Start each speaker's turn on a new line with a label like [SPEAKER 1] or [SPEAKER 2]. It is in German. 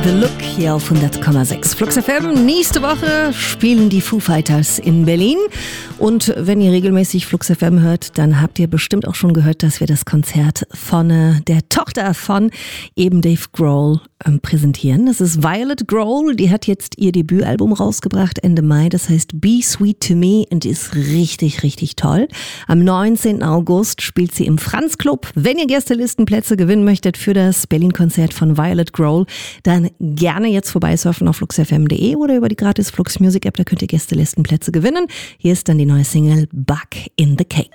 [SPEAKER 1] The Look hier auf 100,6 Flux FM. Nächste Woche spielen die Foo Fighters in Berlin. Und wenn ihr regelmäßig Flux FM hört, dann habt ihr bestimmt auch schon gehört, dass wir das Konzert von der Tochter von eben Dave Grohl präsentieren. Das ist Violet Grohl. Die hat jetzt ihr Debütalbum rausgebracht Ende Mai. Das heißt Be Sweet to Me und ist richtig, richtig toll. Am 19. August spielt sie im Franz Club. Wenn ihr Gästelistenplätze gewinnen möchtet für das Berlin-Konzert von Violet Grohl, dann gerne jetzt vorbeisurfen auf fluxfm.de oder über die gratis Flux Music App. Da könnt ihr Gästelistenplätze gewinnen. Hier ist dann die neue Single Bug in the Cake.